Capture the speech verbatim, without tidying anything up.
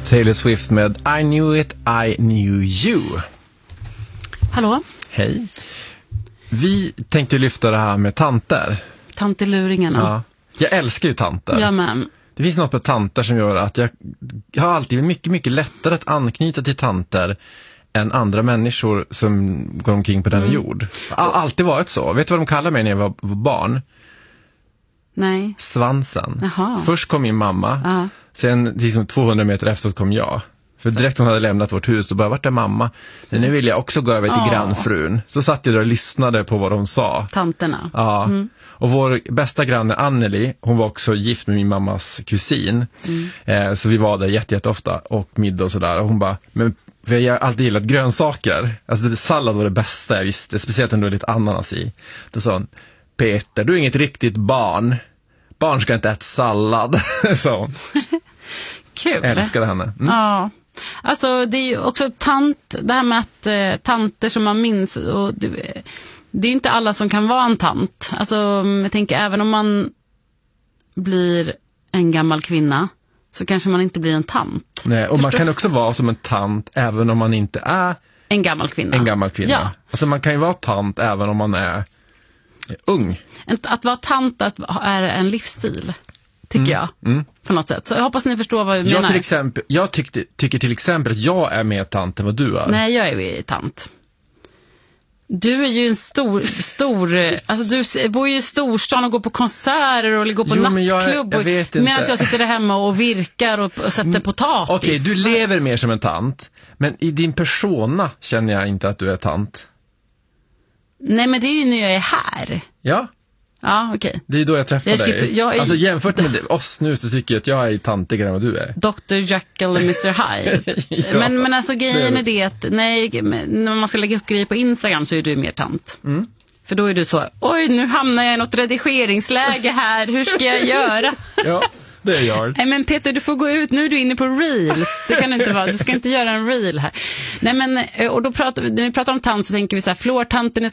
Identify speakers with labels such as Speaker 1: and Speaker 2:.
Speaker 1: Taylor Swift med I knew it, I knew you.
Speaker 2: Hallå?
Speaker 1: Hej. Vi tänkte lyfta det här med tanter.
Speaker 2: Tanteluringarna.
Speaker 1: Ja. Jag älskar ju tanter.
Speaker 2: Ja, men.
Speaker 1: Det finns något med tanter som gör att jag, jag har alltid mycket, mycket lättare att anknyta till tanter än andra människor som går omkring på denna mm. jord. Det har alltid varit så. Vet du vad de kallar mig när jag var barn?
Speaker 2: Nej.
Speaker 1: Svansen.
Speaker 2: Jaha.
Speaker 1: Först kom min mamma.
Speaker 2: Ja.
Speaker 1: Sen liksom tvåhundra meter efteråt kom jag. För direkt hon hade lämnat vårt hus och bara, vart är mamma? Men nu vill jag också gå över till
Speaker 2: oh.
Speaker 1: grannfrun. Så satt jag där och lyssnade på vad de sa.
Speaker 2: Tanterna.
Speaker 1: Ja. Mm. Och vår bästa granne Anneli, hon var också gift med min mammas kusin. Mm. Eh, så vi var där jätte, jätte ofta och middag och sådär. Och hon bara, men för jag har alltid gillat grönsaker. Alltså sallad var det bästa jag visste. Speciellt om det var lite ananas i. Då sa hon, Peter, du är inget riktigt barn. Barn ska inte äta sallad. Så.
Speaker 2: Kul.
Speaker 1: Älskade henne. Mm.
Speaker 2: Ja. Alltså det är ju också tant, det här med att eh, tanter som man minns, och det, det är ju inte alla som kan vara en tant. Alltså jag tänker, även om man blir en gammal kvinna så kanske man inte blir en tant.
Speaker 1: Nej, och Förstår? Man kan också vara som en tant även om man inte är
Speaker 2: en gammal kvinna.
Speaker 1: En gammal kvinna.
Speaker 2: Ja.
Speaker 1: Alltså man kan ju vara tant även om man är ung.
Speaker 2: Att vara tant att är en livsstil, tycker mm. jag. Mm. På något sätt. Så jag hoppas ni förstår vad jag menar.
Speaker 1: Jag, till exempel, jag tyckte, tycker till exempel att jag är mer tant än vad du är.
Speaker 2: Nej, jag är ju tant. Du är ju en stor, stor, alltså du bor ju i storstan och går på konserter och går på jo, nattklubb.
Speaker 1: Jag, jag
Speaker 2: medan jag sitter där hemma och virkar och, och sätter potatis.
Speaker 1: Okej, okay, du lever mer som en tant. Men i din persona känner jag inte att du är tant.
Speaker 2: Nej, men det är ju när jag är här.
Speaker 1: Ja.
Speaker 2: Ja, okej. Okay.
Speaker 1: Det är då jag träffar jag dig.
Speaker 2: T- jag är...
Speaker 1: Alltså jämfört med oss nu så tycker jag att jag är tantigare än vad du är.
Speaker 2: doktor Jekyll och mister Hyde. ja, men, men alltså grejen är det att nej, när man ska lägga upp grejer på Instagram så är du mer tant. Mm. För då är du så, oj nu hamnar jag i något redigeringsläge här, hur ska jag göra?
Speaker 1: ja. Det är jag.
Speaker 2: Nej men Peter, du får gå ut, nu är du inne på reels. Det kan inte vara, du ska inte göra en reel här. Nej men, och då pratar vi, när vi pratar om tant så tänker vi så här, flårtanten i